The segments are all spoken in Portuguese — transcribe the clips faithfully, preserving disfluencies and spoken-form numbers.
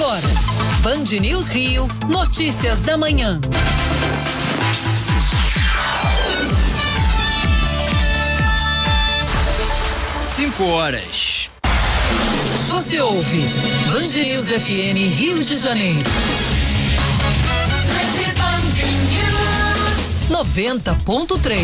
Agora, Band News Rio, notícias da manhã. Cinco horas. Você ouve Band News F M Rio de Janeiro. noventa ponto três.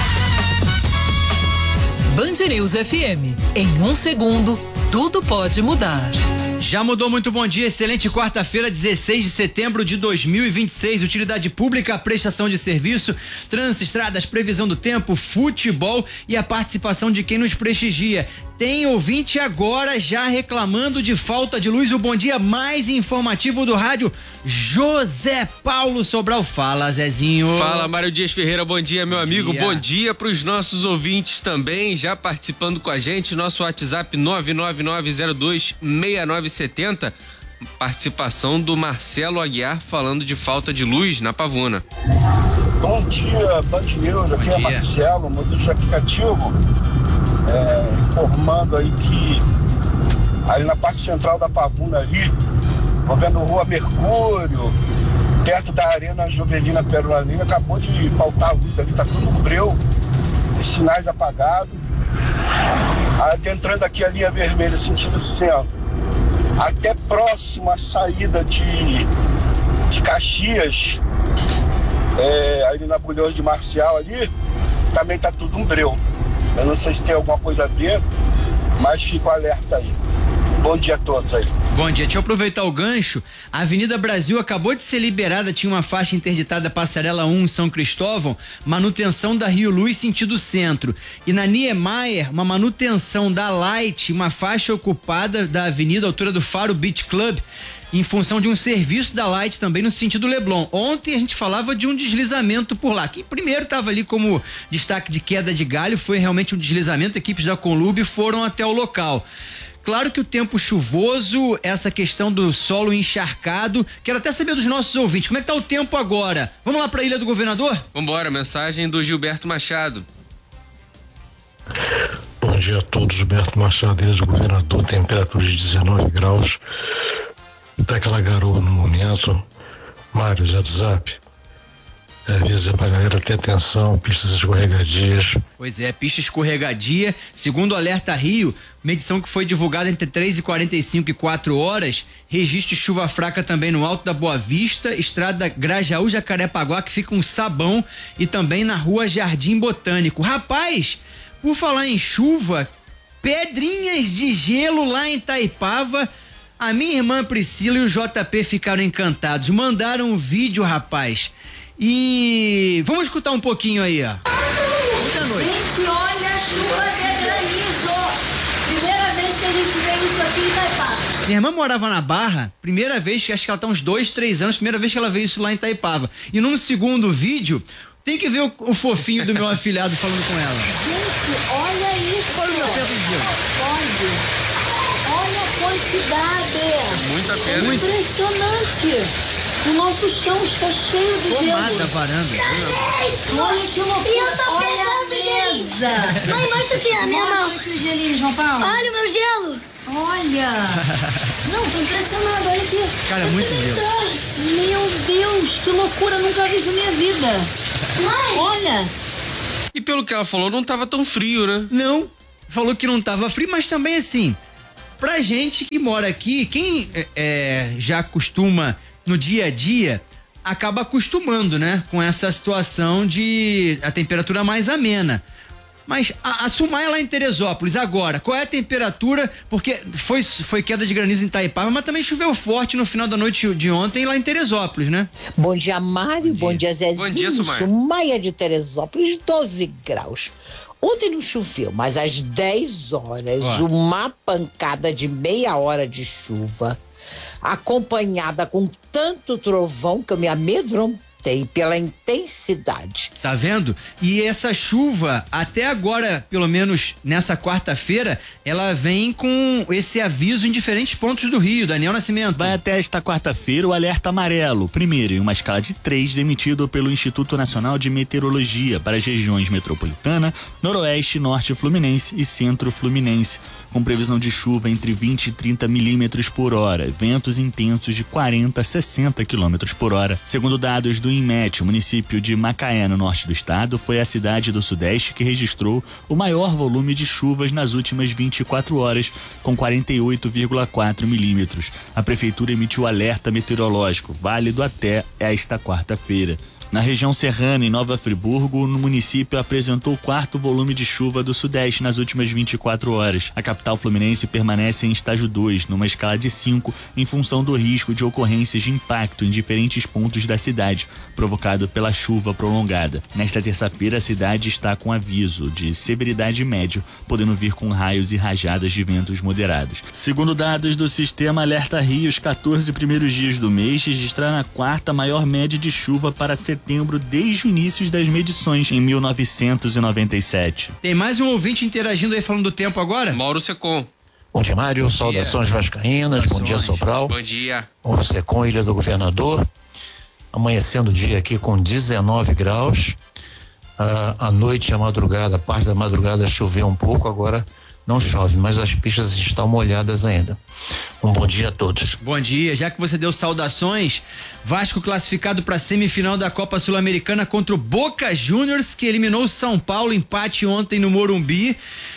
Band News F M. Em um segundo, tudo pode mudar. Já mudou, muito bom dia, excelente quarta-feira, dezesseis de setembro de dois mil e vinte e seis, utilidade pública, prestação de serviço, trânsito, estradas, previsão do tempo, futebol e a participação de quem nos prestigia. Tem ouvinte agora já reclamando de falta de luz, o bom dia mais informativo do rádio, José Paulo Sobral. Fala, Zezinho. Fala, Mário Dias Ferreira, bom dia, meu bom amigo, dia. Bom dia pros nossos ouvintes também, já participando com a gente, nosso WhatsApp nove nove nove zero dois seis nove sete zero, participação do Marcelo Aguiar falando de falta de luz na Pavuna. Bom dia, Band News, aqui é Marcelo, motorista de aplicativo, é, informando aí que ali na parte central da Pavuna ali, envolvendo Rua Mercúrio, perto da Arena Jovelina Pérola Negra, acabou de faltar luz ali, tá tudo no breu, os sinais apagados. Adentrando aqui a linha vermelha, sentido centro, até próximo à saída de, de Caxias, é, ali na Bulhões de Marcial ali, também tá tudo um breu. Eu não sei se tem alguma coisa a ver, mas fico alerta aí. Bom dia a todos aí. Bom dia, deixa eu aproveitar o gancho. A Avenida Brasil acabou de ser liberada, tinha uma faixa interditada, Passarela um, São Cristóvão, manutenção da Rio Luz sentido centro. E na Niemeyer, uma manutenção da Light, uma faixa ocupada da avenida, altura do Faro Beach Club, em função de um serviço da Light também no sentido Leblon. Ontem a gente falava de um deslizamento por lá, que primeiro estava ali como destaque de queda de galho, foi realmente um deslizamento, equipes da Conlub foram até o local. Claro que o tempo chuvoso, essa questão do solo encharcado, quero até saber dos nossos ouvintes, como é que tá o tempo agora? Vamos lá pra Ilha do Governador? Vambora, mensagem do Gilberto Machado. Bom dia a todos, Gilberto Machado, Ilha do Governador, temperatura de dezenove graus, tá aquela garoa no momento. Mário, WhatsApp, avisa pra galera ter atenção, pistas escorregadias. Pois é, pista escorregadia, segundo o Alerta Rio, medição que foi divulgada entre três e quarenta e cinco e quatro horas, registro de chuva fraca também no Alto da Boa Vista, estrada Grajaú Jacarepaguá, que fica um sabão, e também na rua Jardim Botânico. Rapaz, por falar em chuva, pedrinhas de gelo lá em Itaipava. A minha irmã Priscila e o J P ficaram encantados, mandaram um vídeo, rapaz. E vamos escutar um pouquinho aí, ó. Boa noite. Gente, olha a chuva de granizo. Primeira vez que a gente vê isso aqui em Itaipava. Minha irmã morava na Barra, primeira vez, acho que ela tá uns dois, três anos, primeira vez que ela vê isso lá em Itaipava. E num segundo vídeo, tem que ver o, o fofinho do meu afilhado falando com ela. Gente, olha isso. Olha o meu pé do gelo. Olha. Olha a quantidade. Muita pedra. Muito impressionante. O nosso chão está cheio de Tomada gelo. a varanda. Olha que loucura. E eu tô Olha pegando a mesa. Mãe, mostra aqui a minha mão. Mostra aqui o gelinho, João Paulo. Olha o meu gelo. Olha. Não, tô impressionado. Olha aqui. Cara, é muito gelo. Meu Deus, que loucura. Nunca vi isso na minha vida. Mãe. Olha. E pelo que ela falou, não tava tão frio, né? Não, falou que não tava frio, mas também assim, pra gente que mora aqui, quem é, já costuma no dia a dia, acaba acostumando, né? Com essa situação de a temperatura mais amena. Mas a, a Sumai é lá em Teresópolis, agora, qual é a temperatura? Porque foi, foi queda de granizo em Itaipava, mas também choveu forte no final da noite de ontem lá em Teresópolis, né? Bom dia, Mário, bom dia, bom dia Zezinho. Bom dia, Sumaia. Sumaia de Teresópolis, doze graus. Ontem não choveu, mas às dez horas, Ó. uma pancada de meia hora de chuva, acompanhada com tanto trovão que eu me amedrontei. tem pela intensidade. Tá vendo? E essa chuva, até agora, pelo menos nessa quarta-feira, ela vem com esse aviso em diferentes pontos do Rio. Daniel Nascimento. Vai até esta quarta-feira o alerta amarelo, primeiro em uma escala de três, emitido pelo Instituto Nacional de Meteorologia para as regiões metropolitana, noroeste, norte fluminense e centro fluminense, com previsão de chuva entre vinte e trinta milímetros por hora, ventos intensos de quarenta a sessenta quilômetros por hora. Segundo dados do INMET, o município de Macaé, no norte do estado, foi a cidade do Sudeste que registrou o maior volume de chuvas nas últimas vinte e quatro horas, com quarenta e oito vírgula quatro milímetros. A prefeitura emitiu alerta meteorológico, válido até esta quarta-feira. Na região serrana, em Nova Friburgo, o município apresentou o quarto volume de chuva do Sudeste nas últimas vinte e quatro horas. A capital fluminense permanece em estágio dois, numa escala de cinco, em função do risco de ocorrências de impacto em diferentes pontos da cidade, provocado pela chuva prolongada. Nesta terça-feira, a cidade está com aviso de severidade médio, podendo vir com raios e rajadas de ventos moderados. Segundo dados do Sistema Alerta Rio, os quatorze primeiros dias do mês registraram a quarta maior média de chuva para setembro desde o início das medições, em mil novecentos e noventa e sete. Tem mais um ouvinte interagindo aí, falando do tempo agora? Mauro Secom. Bom dia, Mário. Bom Saudações dia. Vascaínas. Saudações. Bom dia, Sobral. Bom dia. Mauro Secom, Ilha do Governador. Amanhecendo o dia aqui com dezenove graus. Ah, à noite e à madrugada, parte da madrugada choveu um pouco, agora não chove, mas as pistas estão molhadas ainda. Um bom dia a todos. Bom dia. Já que você deu saudações, Vasco classificado para a semifinal da Copa Sul-Americana contra o Boca Juniors, que eliminou o São Paulo, empate ontem no Morumbi.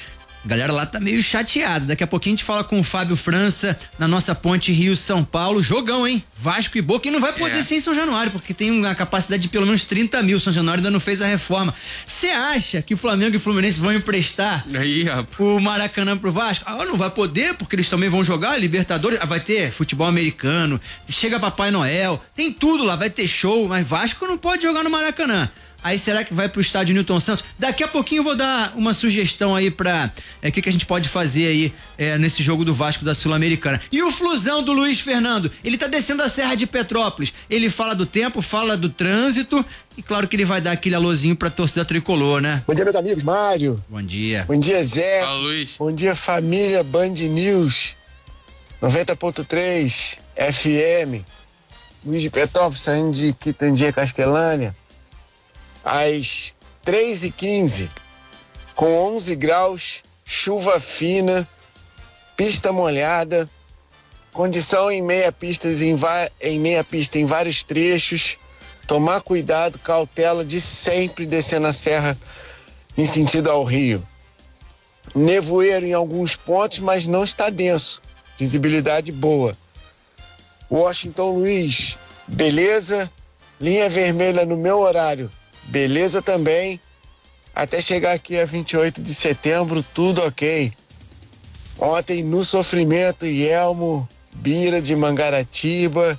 A galera lá tá meio chateada. Daqui a pouquinho a gente fala com o Fábio França na nossa ponte Rio-São Paulo. Jogão, hein? Vasco e Boca. E não vai poder é. ser em São Januário, porque tem uma capacidade de pelo menos trinta mil. São Januário ainda não fez a reforma. Você acha que o Flamengo e o Fluminense vão emprestar Aí, rapaz. o Maracanã pro Vasco? Ah, não vai poder, porque eles também vão jogar Libertadores. Ah, vai ter futebol americano, chega Papai Noel, tem tudo lá, vai ter show, mas Vasco não pode jogar no Maracanã. Aí será que vai pro estádio Newton Santos? Daqui a pouquinho eu vou dar uma sugestão aí pra o é, que, que a gente pode fazer aí é, nesse jogo do Vasco da Sul-Americana. E o Flusão do Luiz Fernando, ele tá descendo a Serra de Petrópolis. Ele fala do tempo, fala do trânsito e claro que ele vai dar aquele alôzinho pra torcida tricolor, né? Bom dia, meus amigos. Mário. Bom dia. Bom dia, Zé. Fala, Luiz. Bom dia, família Band News noventa ponto três F M. Luiz de Petrópolis, saindo de Quitandinha, Castelânia. Às três e quinze, com onze graus, chuva fina, pista molhada, condição em meia pista em, em meia pista em vários trechos. Tomar cuidado, cautela de sempre descendo a serra em sentido ao Rio. Nevoeiro em alguns pontos, mas não está denso. Visibilidade boa. Washington Luiz, beleza? Linha vermelha no meu horário. Beleza também, até chegar aqui a vinte e oito de setembro, tudo ok. Ontem no sofrimento, Yelmo, Bira de Mangaratiba,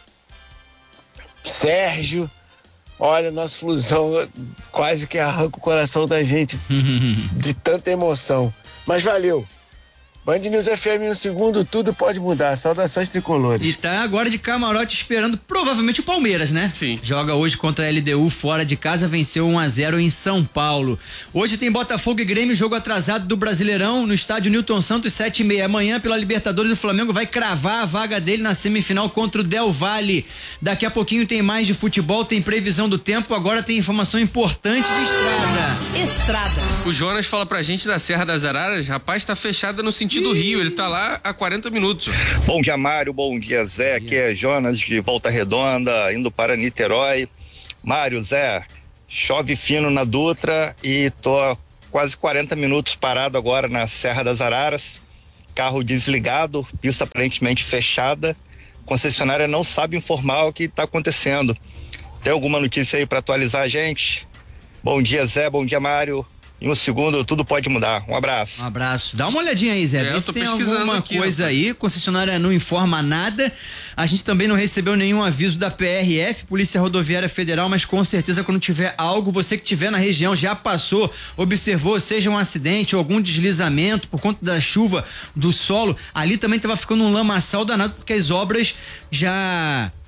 Sérgio, olha, nosso Flusão quase que arranca o coração da gente de tanta emoção, mas valeu. Band News F M, um segundo, tudo pode mudar. Saudações tricolores. E tá agora de camarote esperando provavelmente o Palmeiras, né? Sim. Joga hoje contra a L D U fora de casa, venceu um a zero em São Paulo. Hoje tem Botafogo e Grêmio, jogo atrasado do Brasileirão no estádio Newton Santos, sete e meia. Amanhã, pela Libertadores, o Flamengo vai cravar a vaga dele na semifinal contra o Del Valle. Daqui a pouquinho tem mais de futebol, tem previsão do tempo, agora tem informação importante de estrada. Estradas. O Jonas fala pra gente da Serra das Araras, rapaz, tá fechada no sentido do Rio, ele tá lá há quarenta minutos. Bom dia, Mário, bom dia, Zé, aqui é Jonas de Volta Redonda, indo para Niterói. Mário, Zé, chove fino na Dutra e tô há quase quarenta minutos parado agora na Serra das Araras, carro desligado, pista aparentemente fechada, concessionária não sabe informar o que tá acontecendo. Tem alguma notícia aí para atualizar a gente? Bom dia, Zé, bom dia, Mário. Em um segundo, tudo pode mudar. Um abraço. Um abraço. Dá uma olhadinha aí, Zé. É, Vê eu se tô tem pesquisando alguma aqui, coisa rapaz. aí. Concessionária não informa nada. A gente também não recebeu nenhum aviso da P R F, Polícia Rodoviária Federal, mas com certeza quando tiver algo, você que tiver na região, já passou, observou, seja um acidente ou algum deslizamento por conta da chuva, do solo, ali também tava ficando um lamaçal danado, porque as obras já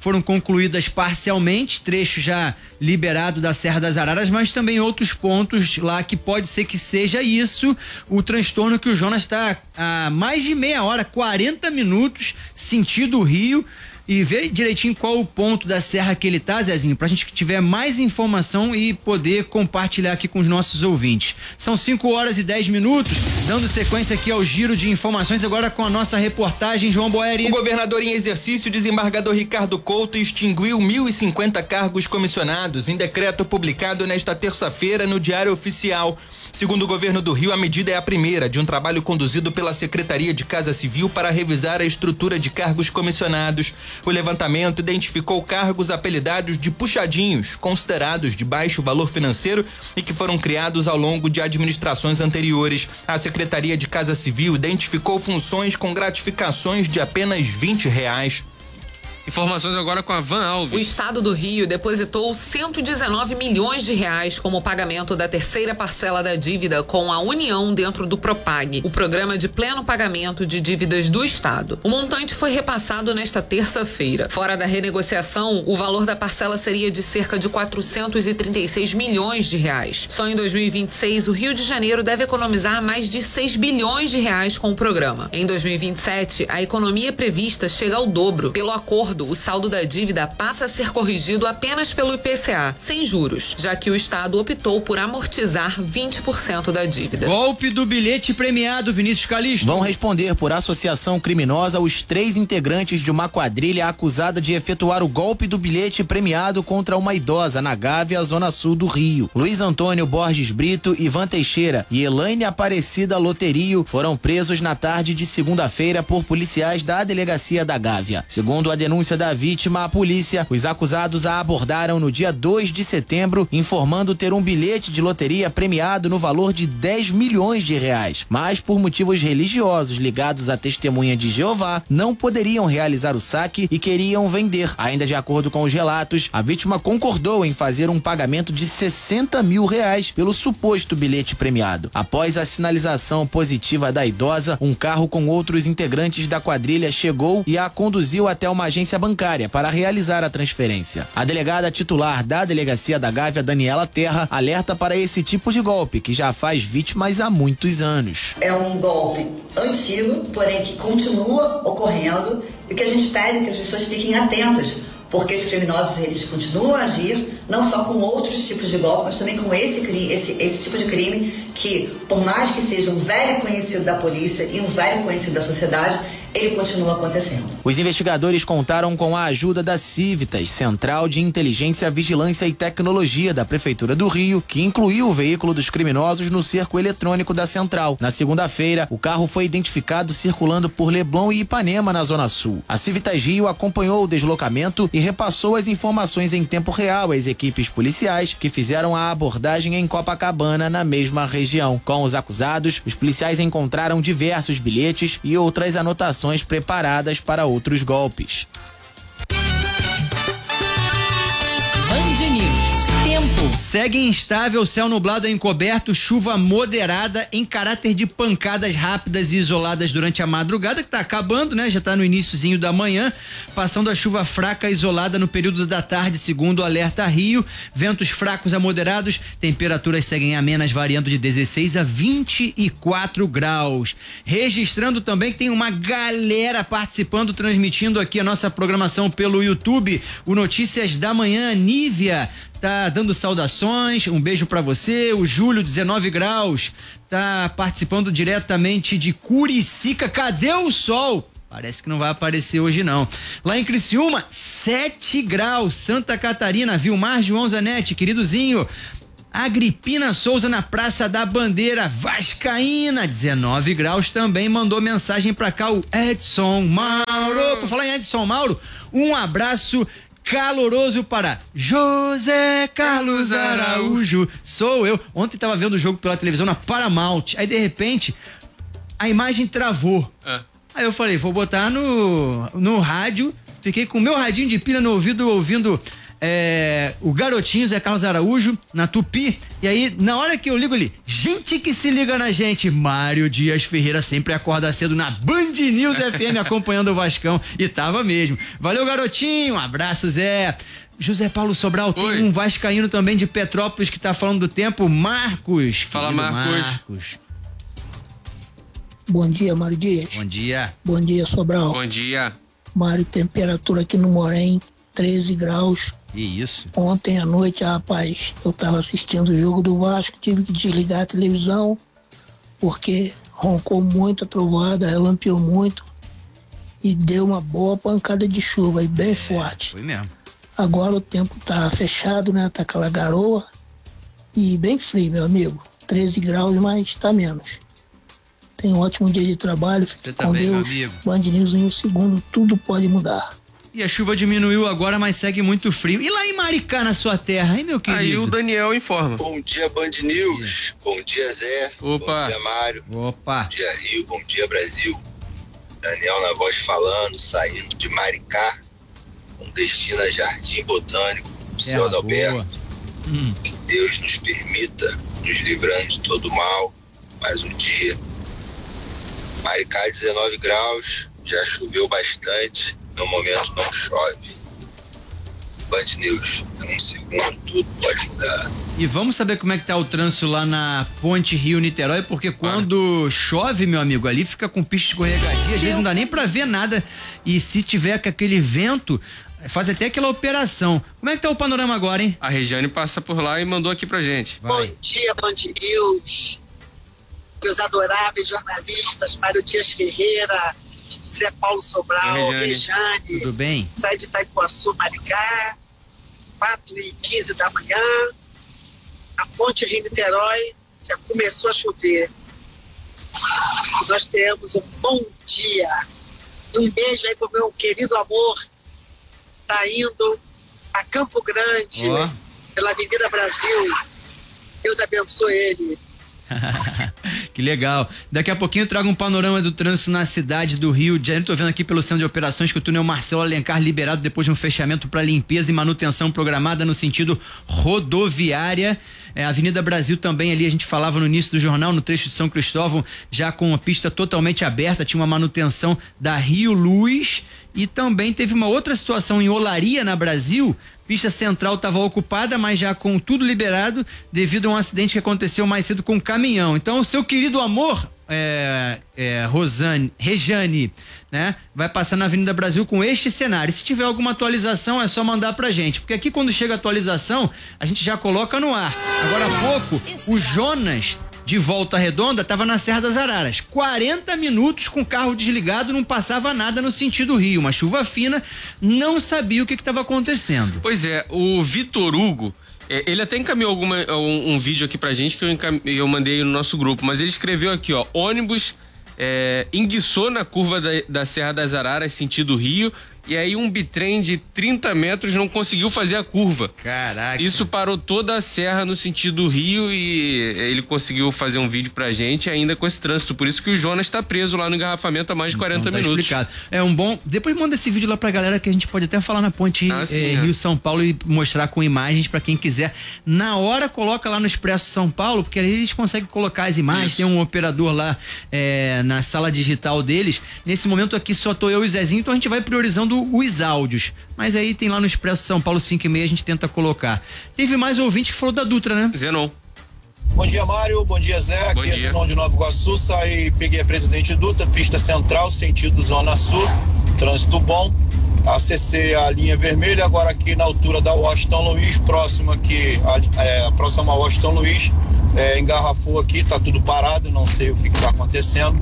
foram concluídas parcialmente, trecho já liberado da Serra das Araras, mas também outros pontos lá que pode ser que seja isso, o transtorno que o Jonas está há mais de meia hora, quarenta minutos, sentido Rio. E ver direitinho qual o ponto da serra que ele tá, Zezinho, pra gente que tiver mais informação e poder compartilhar aqui com os nossos ouvintes. São cinco horas e dez minutos, dando sequência aqui ao giro de informações, agora com a nossa reportagem, João Boeri. O governador em exercício, desembargador Ricardo Couto, extinguiu mil e cinquenta cargos comissionados em decreto publicado nesta terça-feira no Diário Oficial. Segundo o governo do Rio, a medida é a primeira de um trabalho conduzido pela Secretaria de Casa Civil para revisar a estrutura de cargos comissionados. O levantamento identificou cargos apelidados de puxadinhos, considerados de baixo valor financeiro e que foram criados ao longo de administrações anteriores. A Secretaria de Casa Civil identificou funções com gratificações de apenas vinte reais. Informações agora com a Van Alves. O estado do Rio depositou cento e dezenove milhões de reais como pagamento da terceira parcela da dívida com a União dentro do Propag, o programa de pleno pagamento de dívidas do estado. O montante foi repassado nesta terça-feira. Fora da renegociação, o valor da parcela seria de cerca de quatrocentos e trinta e seis milhões de reais. Só em dois mil e vinte e seis, o Rio de Janeiro deve economizar mais de seis bilhões de reais com o programa. Em dois mil e vinte e sete, a economia prevista chega ao dobro. Pelo acordo, o saldo da dívida passa a ser corrigido apenas pelo I P C A, sem juros, já que o Estado optou por amortizar vinte por cento da dívida. Golpe do bilhete premiado, Vinícius Calixto. Vão responder por associação criminosa os três integrantes de uma quadrilha acusada de efetuar o golpe do bilhete premiado contra uma idosa na Gávea, zona sul do Rio. Luiz Antônio Borges Brito, Ivan Teixeira e Elaine Aparecida Loterio foram presos na tarde de segunda-feira por policiais da delegacia da Gávea. Segundo a denúncia da vítima, a polícia, os acusados a abordaram no dia dois de setembro, informando ter um bilhete de loteria premiado no valor de dez milhões de reais. Mas, por motivos religiosos ligados à testemunha de Jeová, não poderiam realizar o saque e queriam vender. Ainda de acordo com os relatos, a vítima concordou em fazer um pagamento de sessenta mil reais pelo suposto bilhete premiado. Após a sinalização positiva da idosa, um carro com outros integrantes da quadrilha chegou e a conduziu até uma agência bancária para realizar a transferência. A delegada titular da delegacia da Gávea, Daniela Terra, alerta para esse tipo de golpe, que já faz vítimas há muitos anos. É um golpe antigo, porém que continua ocorrendo, e que a gente pede que as pessoas fiquem atentas, porque os criminosos, eles continuam a agir, não só com outros tipos de golpe, mas também com esse, esse, esse tipo de crime, que por mais que seja um velho conhecido da polícia e um velho conhecido da sociedade, ele continua acontecendo. Os investigadores contaram com a ajuda da Civitas, Central de Inteligência, Vigilância e Tecnologia da Prefeitura do Rio, que incluiu o veículo dos criminosos no cerco eletrônico da Central. Na segunda-feira, o carro foi identificado circulando por Leblon e Ipanema, na Zona Sul. A Civitas Rio acompanhou o deslocamento e repassou as informações em tempo real às equipes policiais que fizeram a abordagem em Copacabana, na mesma região. Com os acusados, os policiais encontraram diversos bilhetes e outras anotações preparadas para outros golpes. Band News. Tempo. Segue instável, céu nublado encoberto, chuva moderada em caráter de pancadas rápidas e isoladas durante a madrugada, que tá acabando, né? Já tá no iniciozinho da manhã, passando a chuva fraca isolada no período da tarde, segundo o Alerta Rio. Ventos fracos a moderados, temperaturas seguem amenas, variando de dezesseis a vinte e quatro graus. Registrando também que tem uma galera participando, transmitindo aqui a nossa programação pelo YouTube. O Notícias da Manhã, Nívia tá dando saudações, um beijo pra você. O Júlio, dezenove graus, tá participando diretamente de Curicica. Cadê o sol? Parece que não vai aparecer hoje não. Lá em Criciúma, sete graus. Santa Catarina, Vilmar João Zanetti, queridozinho. Agripina Souza na Praça da Bandeira, Vascaína, dezenove graus, também mandou mensagem pra cá o Edson Mauro. Por falar em Edson Mauro, um abraço caloroso para José Carlos Araújo. Sou eu. Ontem tava vendo o jogo pela televisão na Paramount. Aí de repente a imagem travou. É. Aí eu falei, vou botar no, no rádio. Fiquei com o meu radinho de pilha no ouvido ouvindo é, o garotinho Zé Carlos Araújo, na Tupi, e aí, na hora que eu ligo ali, gente que se liga na gente, Mário Dias Ferreira sempre acorda cedo na Band News F M acompanhando o Vascão, e tava mesmo. Valeu, garotinho, um abraço, Zé. José Paulo Sobral, tem Oi. um vascaíno também de Petrópolis que tá falando do tempo, Marcos. Fala, Marcos. Marcos. Bom dia, Mário Dias. Bom dia. Bom dia, Sobral. Bom dia. Mário, temperatura aqui no Morém, treze graus. Que isso? Ontem à noite, rapaz, eu tava assistindo o jogo do Vasco, tive que desligar a televisão, porque roncou muito a trovoada, relampeou muito e deu uma boa pancada de chuva e bem forte. Foi mesmo. Agora o tempo tá fechado, né? Tá aquela garoa e bem frio, meu amigo. treze graus, mas tá menos. Tenha um ótimo dia de trabalho, fique com também, Deus. meu amigo. Band News em um segundo, tudo pode mudar. E a chuva diminuiu agora, mas segue muito frio. E lá em Maricá, na sua terra, hein, meu querido? Aí o Daniel informa. Bom dia, Band News. Bom dia, Zé. Opa. Bom dia, Mário. Opa. Bom dia, Rio. Bom dia, Brasil. Daniel na voz falando, saindo de Maricá, com destino a Jardim Botânico, Céu da Alberto. Hum. Que Deus nos permita, nos livrando de todo mal, mais um dia. Maricá, dezenove graus, já choveu bastante, no momento não chove. Band News, em um segundo tudo pode mudar. E vamos saber como é que tá o trânsito lá na Ponte Rio-Niterói, porque quando ah. chove, meu amigo, ali fica com pista escorregadia, às vezes não dá nem pra ver nada, e se tiver com aquele vento, faz até aquela operação. Como é que tá o panorama agora, hein? A Regiane passa por lá e mandou aqui pra gente. Vai. Bom dia, Band News. Meus adoráveis jornalistas, Mário Dias Ferreira, Zé Paulo Sobral, Oi, Rejane. Rejane. Tudo bem? Sai de Itaipuaçu, Maricá, quatro e quinze da manhã. A Ponte Rio-Niterói já começou a chover. Nós temos um bom dia. Um beijo aí pro meu querido amor. Tá indo a Campo Grande, oh. pela Avenida Brasil. Deus abençoe ele. Que legal. Daqui a pouquinho eu trago um panorama do trânsito na cidade do Rio de Janeiro. Tô vendo aqui pelo centro de operações que o túnel Marcelo Alencar liberado depois de um fechamento para limpeza e manutenção programada no sentido rodoviária. É, Avenida Brasil também ali, a gente falava no início do jornal, no trecho de São Cristóvão, já com a pista totalmente aberta, tinha uma manutenção da Rio Luz. E também teve uma outra situação em Olaria, na Brasil. Pista central estava ocupada, mas já com tudo liberado devido a um acidente que aconteceu mais cedo com um caminhão. Então, o seu querido amor, é, é, Rosane, Rejane, né? Vai passar na Avenida Brasil com este cenário. Se tiver alguma atualização, é só mandar pra gente, porque aqui quando chega a atualização, a gente já coloca no ar. Agora há pouco, o Jonas, de Volta Redonda, estava na Serra das Araras. quarenta minutos com o carro desligado, não passava nada no sentido Rio. Uma chuva fina, não sabia o que estava acontecendo. Pois é, o Vitor Hugo, é, ele até encaminhou alguma, um, um vídeo aqui pra gente que eu, encam, eu mandei no nosso grupo, mas ele escreveu aqui, ó, ônibus é, enguiçou na curva da, da Serra das Araras, sentido Rio, e aí um bitrem de trinta metros não conseguiu fazer a curva. Caraca. Isso parou toda a serra no sentido Rio e ele conseguiu fazer um vídeo pra gente ainda com esse trânsito. Por isso que o Jonas tá preso lá no engarrafamento há mais de quarenta então, tá minutos. Explicado. É um bom... Depois manda esse vídeo lá pra galera que a gente pode até falar na ponte ah, sim, eh, é. Rio-São Paulo e mostrar com imagens pra quem quiser. Na hora coloca lá no Expresso São Paulo, porque aí eles conseguem colocar as imagens. Isso. Tem um operador lá eh, na sala digital deles. Nesse momento aqui só tô eu e o Zezinho, então a gente vai priorizando os áudios. Mas aí tem lá no Expresso São Paulo cinco e meia, a gente tenta colocar. Teve mais ouvinte que falou da Dutra, né? Zenon. Bom dia, Mário. Bom dia, Zé. Bom Aqui dia. é Zenon de Nova Iguaçu. Saí, peguei a Presidente Dutra, pista central, sentido Zona Sul. Trânsito bom. Acessei a linha vermelha, agora aqui na altura da Washington Luiz, próximo aqui, é, próximo a Washington Luiz. É, engarrafou aqui, tá tudo parado, não sei o que que tá acontecendo.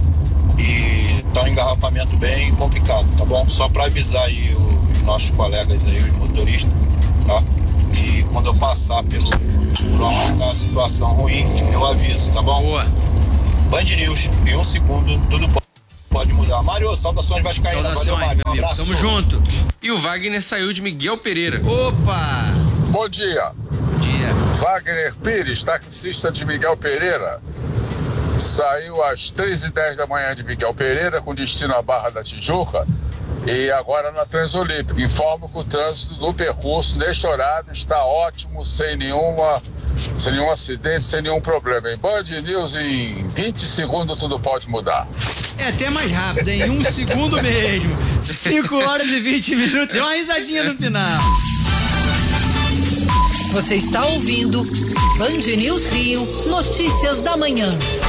E tá um engarrafamento bem complicado, tá bom? Só para avisar aí os nossos colegas aí, os motoristas, tá? E quando eu passar pelo por onde tá a situação ruim, eu aviso, tá bom? Boa. Band News, em um segundo, tudo pode mudar. Mário, saudações vascaínas. Saudações, valeu, Mário, um amigo. abraço. Tamo junto. E o Wagner saiu de Miguel Pereira. Opa! Bom dia. Bom dia. Wagner Pires, taxista de Miguel Pereira. Saiu às três e dez da manhã de Miguel Pereira, com destino à Barra da Tijuca, E agora na Transolímpica. Informo que o trânsito no percurso, neste horário, está ótimo, sem nenhuma, sem nenhum acidente, sem nenhum problema. Em Band News, em vinte segundos, tudo pode mudar. É até mais rápido, em um segundo mesmo. cinco horas e vinte minutos. Deu uma risadinha no final. Você está ouvindo Band News Rio, notícias da manhã.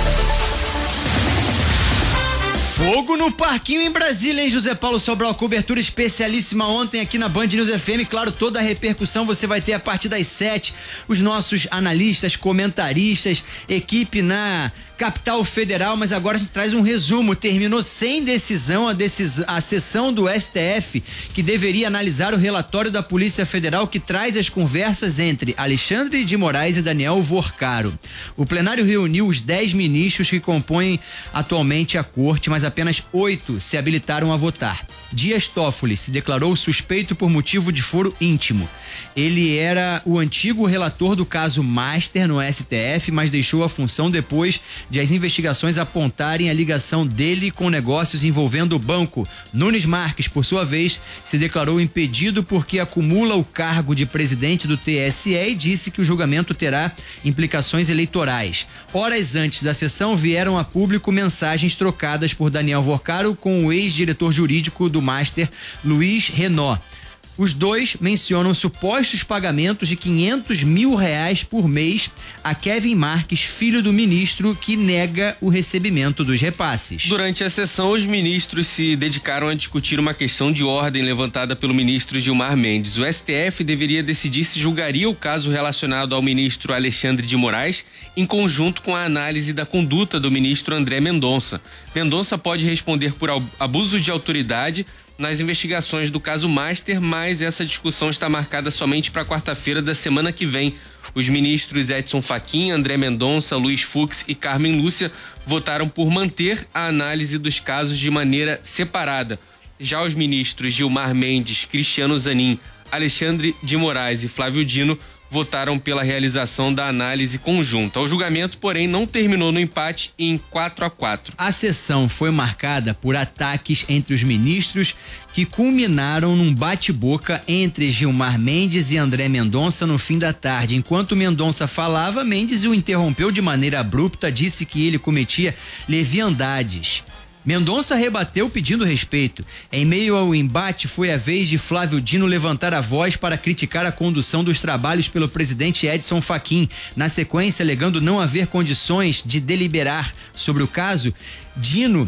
Fogo no parquinho em Brasília, hein, José Paulo Sobral? Cobertura especialíssima ontem aqui na Band News F M. Claro, toda a repercussão você vai ter a partir das sete. Os nossos analistas, comentaristas, equipe na capital federal, mas agora a gente traz um resumo. Terminou sem decisão a, decis... a sessão do S T F, que deveria analisar o relatório da Polícia Federal que traz as conversas entre Alexandre de Moraes e Daniel Vorcaro. O plenário reuniu os dez ministros que compõem atualmente a corte, mas apenas oito se habilitaram a votar. Dias Toffoli se declarou suspeito por motivo de foro íntimo. Ele era o antigo relator do caso Master no S T F, mas deixou a função depois de as investigações apontarem a ligação dele com negócios envolvendo o banco. Nunes Marques, por sua vez, se declarou impedido porque acumula o cargo de presidente do T S E e disse que o julgamento terá implicações eleitorais. Horas antes da sessão, vieram a público mensagens trocadas por Daniel Vorcaro com o ex-diretor jurídico do Master, Luiz Renault. Os dois mencionam supostos pagamentos de quinhentos mil reais por mês a Kevin Marques, filho do ministro, que nega o recebimento dos repasses. Durante a sessão, os ministros se dedicaram a discutir uma questão de ordem levantada pelo ministro Gilmar Mendes. O S T F deveria decidir se julgaria o caso relacionado ao ministro Alexandre de Moraes em conjunto com a análise da conduta do ministro André Mendonça. Mendonça pode responder por abuso de autoridade nas investigações do caso Master, mas essa discussão está marcada somente para quarta-feira da semana que vem. Os ministros Edson Fachin, André Mendonça, Luiz Fux e Carmen Lúcia votaram por manter a análise dos casos de maneira separada. Já os ministros Gilmar Mendes, Cristiano Zanin, Alexandre de Moraes e Flávio Dino votaram pela realização da análise conjunta. O julgamento, porém, não terminou no empate em quatro a quatro. A sessão foi marcada por ataques entre os ministros que culminaram num bate-boca entre Gilmar Mendes e André Mendonça no fim da tarde. Enquanto Mendonça falava, Mendes o interrompeu de maneira abrupta, disse que ele cometia leviandades. Mendonça rebateu pedindo respeito. Em meio ao embate, foi a vez de Flávio Dino levantar a voz para criticar a condução dos trabalhos pelo presidente Edson Fachin. Na sequência, alegando não haver condições de deliberar sobre o caso, Dino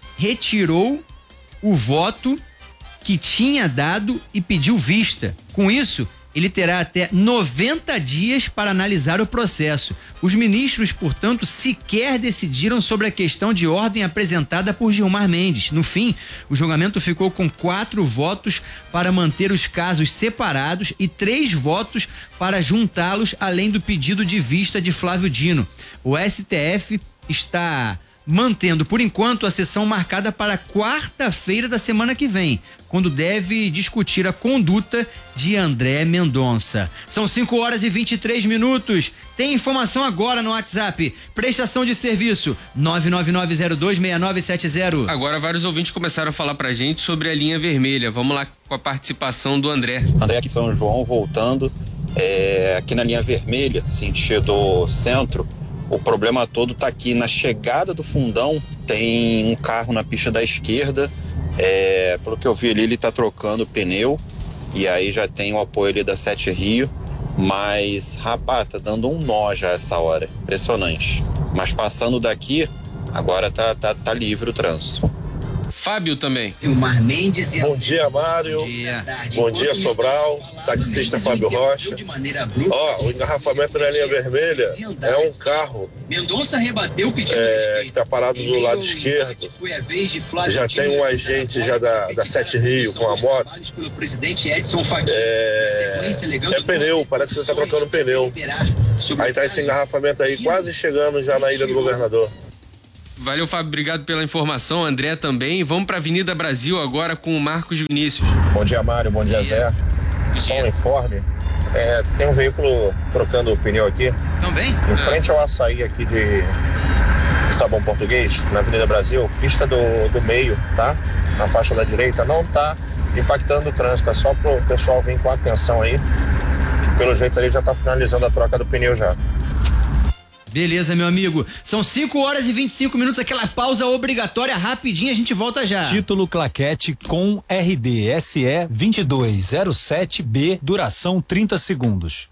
retirou o voto que tinha dado e pediu vista. Com isso, ele terá até noventa dias para analisar o processo. Os ministros, portanto, sequer decidiram sobre a questão de ordem apresentada por Gilmar Mendes. No fim, o julgamento ficou com quatro votos para manter os casos separados e três votos para juntá-los, além do pedido de vista de Flávio Dino. O S T F está mantendo, por enquanto, a sessão marcada para quarta-feira da semana que vem, quando deve discutir a conduta de André Mendonça. São cinco horas e vinte e três minutos. Tem informação agora no WhatsApp. Prestação de serviço nove nove nove zero dois seis nove sete zero. Agora vários ouvintes começaram a falar pra gente sobre a linha vermelha. Vamos lá com a participação do André. André aqui em São João, voltando. É, aqui na linha vermelha, sentido centro. O problema todo está aqui na chegada do Fundão, tem um carro na pista da esquerda, é, pelo que eu vi ali ele está trocando o pneu e aí já tem o apoio ali da Sete Rio, mas rapaz, tá dando um nó já essa hora, impressionante. Mas passando daqui, agora tá, tá, tá livre o trânsito. Fábio também. Gilmar Mendes e Bom dia, Mário. Bom dia, Bom dia Sobral. Taxista Fábio Rocha. Ó, oh, o engarrafamento na linha vermelha é um carro Mendonça rebateu pedido é, que tá parado do lado esquerdo. Já tem um agente já da, da Sete Rio com a moto. É, é pneu, parece que ele tá trocando pneu. Aí tá esse engarrafamento aí quase chegando já na Ilha do Governador. Valeu, Fábio, obrigado pela informação. André também. Vamos para Avenida Brasil agora com o Marcos Vinícius. Bom dia, Mário. Bom dia, Zé. Só um informe. É, tem um veículo trocando o pneu aqui. Também? Em frente ao açaí aqui de Sabão Português, na Avenida Brasil, pista do, do meio, tá? Na faixa da direita, não tá impactando o trânsito, é só pro pessoal vir com atenção aí. Pelo jeito ali já tá finalizando a troca do pneu já. Beleza, meu amigo. São cinco horas e vinte e cinco minutos, aquela pausa obrigatória, rapidinho, a gente volta já. Título Claquete com R D S E vinte e dois zero sete B, duração trinta segundos.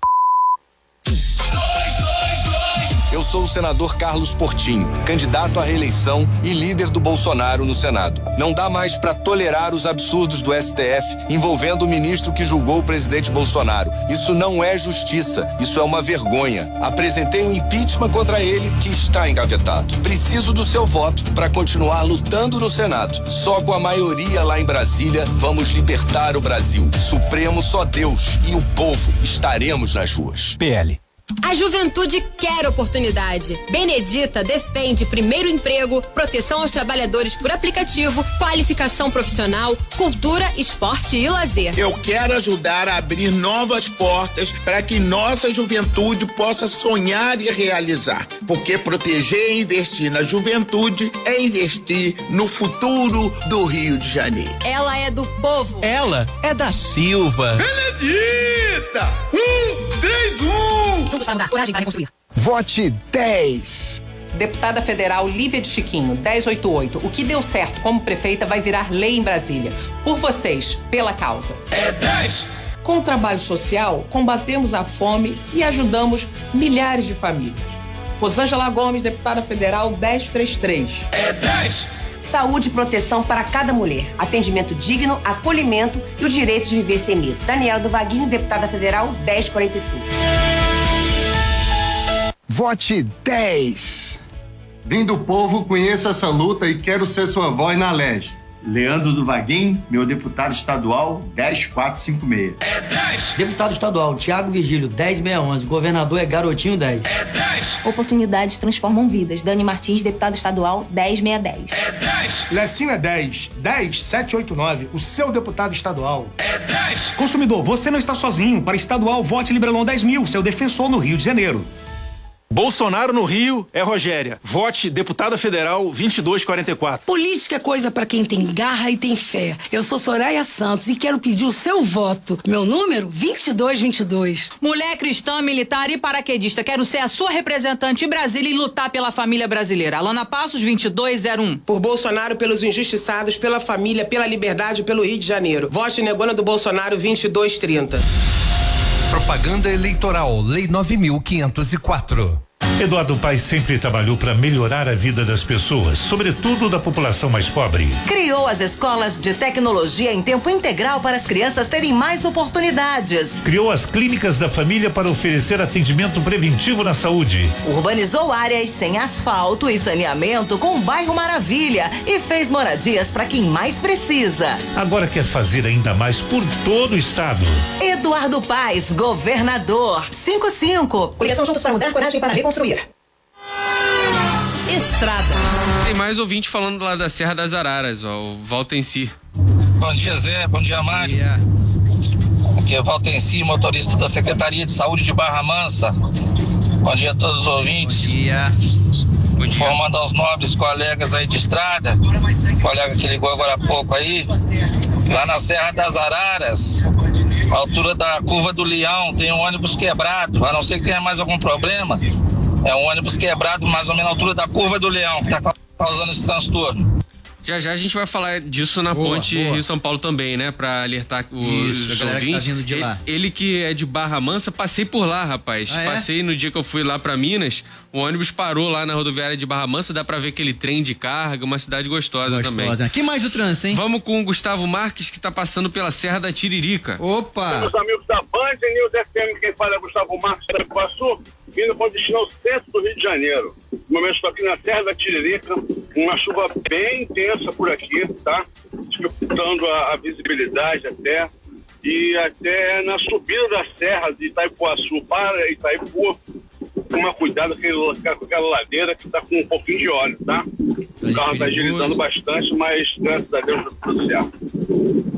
Eu sou o senador Carlos Portinho, candidato à reeleição e líder do Bolsonaro no Senado. Não dá mais para tolerar os absurdos do S T F envolvendo o ministro que julgou o presidente Bolsonaro. Isso não é justiça, isso é uma vergonha. Apresentei um impeachment contra ele que está engavetado. Preciso do seu voto para continuar lutando no Senado. Só com a maioria lá em Brasília vamos libertar o Brasil. Supremo só Deus e o povo estaremos nas ruas. P L. A juventude quer oportunidade. Benedita defende primeiro emprego, proteção aos trabalhadores por aplicativo, qualificação profissional, cultura, esporte e lazer. Eu quero ajudar a abrir novas portas para que nossa juventude possa sonhar e realizar. Porque proteger e investir na juventude é investir no futuro do Rio de Janeiro. Ela é do povo. Ela é da Silva. Benedita! Um, três, um! Juntos para mudar, coragem para reconstruir. Vote dez. Deputada Federal Lívia de Chiquinho, dez oitenta e oito. O que deu certo como prefeita vai virar lei em Brasília. Por vocês, pela causa. É dez. Com o trabalho social, combatemos a fome e ajudamos milhares de famílias. Rosângela Gomes, deputada federal, dez trinta e três. É dez. Saúde e proteção para cada mulher. Atendimento digno, acolhimento e o direito de viver sem medo. Daniela do Vaguinho, deputada federal, dez quarenta e cinco. Vote dez. Vim do povo, conheço essa luta e quero ser sua voz na L E G. Leandro do Vaguinho, meu deputado estadual, dez quatrocentos e cinquenta e seis. É dez. Deputado estadual, Tiago Vigílio, dez seiscentos e onze. Governador é Garotinho, dez. É dez. Oportunidades transformam vidas. Dani Martins, deputado estadual, dez seiscentos e dez. É dez. Lecina dez, dez setecentos e oitenta e nove, o seu deputado estadual. É dez. Consumidor, você não está sozinho. Para estadual, vote Librelon dez mil, seu defensor no Rio de Janeiro. Bolsonaro no Rio é Rogéria. Vote deputada federal vinte e dois quarenta e quatro. Política é coisa pra quem tem garra e tem fé. Eu sou Soraya Santos e quero pedir o seu voto. Meu número, vinte e dois vinte e dois. Mulher cristã, militar e paraquedista. Quero ser a sua representante em Brasília e lutar pela família brasileira. Alana Passos, vinte e dois zero um. Por Bolsonaro, pelos injustiçados, pela família, pela liberdade, pelo Rio de Janeiro. Vote negona do Bolsonaro, vinte e dois trinta. Propaganda eleitoral, Lei nove mil quinhentos e quatro. Eduardo Paes sempre trabalhou para melhorar a vida das pessoas, sobretudo da população mais pobre. Criou as escolas de tecnologia em tempo integral para as crianças terem mais oportunidades. Criou as clínicas da família para oferecer atendimento preventivo na saúde. Urbanizou áreas sem asfalto e saneamento com o bairro Maravilha e fez moradias para quem mais precisa. Agora quer fazer ainda mais por todo o estado. Eduardo Paes, governador. cinco cinco. Coligação Juntos para Mudar, coragem para reconstruir. Estradas. Tem mais ouvinte falando lá da Serra das Araras, ó, o Valtenci. Bom dia, Zé. Bom dia, Mário. Yeah. Aqui é Valtenci, motorista da Secretaria de Saúde de Barra Mansa. Bom dia a todos os ouvintes. Bom dia. Bom dia. Informando aos nobres colegas aí de estrada, o colega que ligou agora há pouco aí, lá na Serra das Araras, a altura da Curva do Leão, tem um ônibus quebrado, a não ser que tenha mais algum problema. É um ônibus quebrado mais ou menos na altura da Curva do Leão, que está causando esse transtorno. Já já a gente vai falar disso na boa, ponte boa. Rio-São Paulo também, né? Pra alertar os, Isso, os a galera ouvintes. Que tá vindo de ele, lá. ele que é de Barra Mansa, passei por lá, rapaz. Ah, passei é? no dia que eu fui lá pra Minas, o ônibus parou lá na rodoviária de Barra Mansa, dá pra ver aquele trem de carga, uma cidade gostosa, gostosa. também. Que mais do trânsito, hein? Vamos com o Gustavo Marques, que tá passando pela Serra da Tiririca. Opa! Meus amigos da Band News F M, quem fala é Gustavo Marques, da Iguaçu, vindo com destino ao centro do Rio de Janeiro. No momento estou aqui na Serra da Tiririca, uma chuva bem intensa por aqui, tá? Dificultando a, a visibilidade até, e até na subida da serra de Itaipuaçu para Itaipu, toma cuidado com aquela ladeira que está com um pouquinho de óleo, tá? O carro está agilizando bastante, mas graças a Deus está tudo certo.